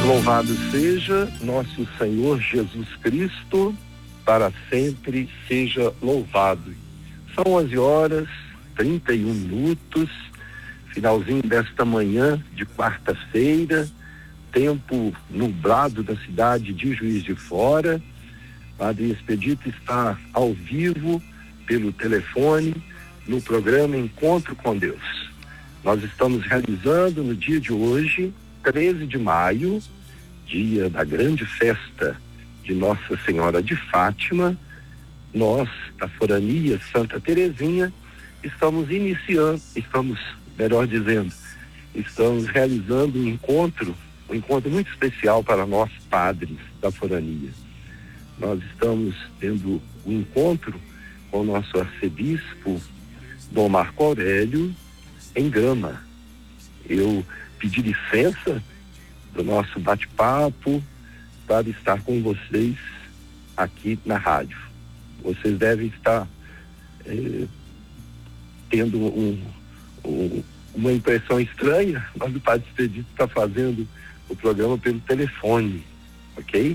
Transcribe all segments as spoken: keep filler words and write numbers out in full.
Louvado seja nosso Senhor Jesus Cristo, para sempre seja louvado. São onze horas, trinta e um minutos, finalzinho desta manhã de quarta-feira, tempo nublado da cidade de Juiz de Fora. Padre Expedito está ao vivo pelo telefone no programa Encontro com Deus. Nós estamos realizando no dia de hoje, treze de maio, dia da grande festa de Nossa Senhora de Fátima. Nós, da Forania Santa Terezinha, estamos iniciando, estamos, melhor dizendo, estamos realizando um encontro, um encontro muito especial para nós padres da Forania. Nós estamos tendo um encontro com o nosso arcebispo, Dom Marco Aurélio, em Gama. Eu pedi licença do nosso bate-papo para estar com vocês aqui na rádio. Vocês devem estar eh, tendo um, um, uma impressão estranha, mas o Padre Expedito está fazendo o programa pelo telefone, ok?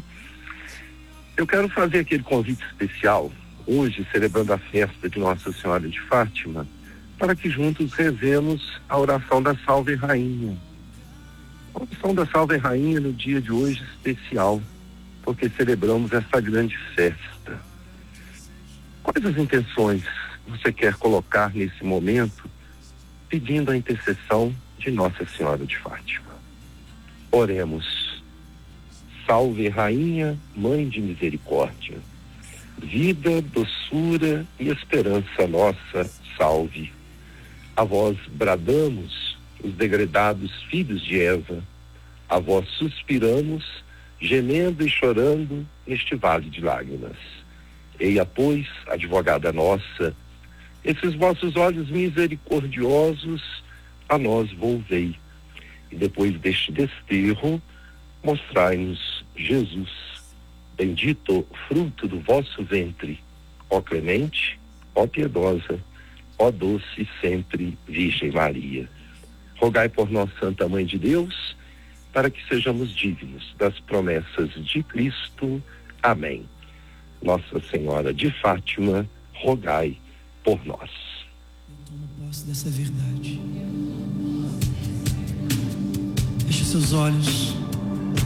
Eu quero fazer aquele convite especial, hoje celebrando a festa de Nossa Senhora de Fátima, para que juntos rezemos a oração da Salve Rainha. A oração da Salve Rainha no dia de hoje especial, porque celebramos essa grande festa. Quais as intenções você quer colocar nesse momento, pedindo a intercessão de Nossa Senhora de Fátima? Oremos. Salve Rainha, Mãe de Misericórdia, vida, doçura e esperança nossa, salve. A vós bradamos, os degredados filhos de Eva, a vós suspiramos, gemendo e chorando neste vale de lágrimas. Eia, pois, advogada nossa, esses vossos olhos misericordiosos a nós volvei, e depois deste desterro, mostrai-nos Jesus, bendito fruto do vosso ventre, ó clemente, ó piedosa, ó doce sempre Virgem Maria. Rogai por nós, Santa Mãe de Deus, para que sejamos dignos das promessas de Cristo. Amém. Nossa Senhora de Fátima, rogai por nós. Toma posse dessa verdade. Feche seus olhos.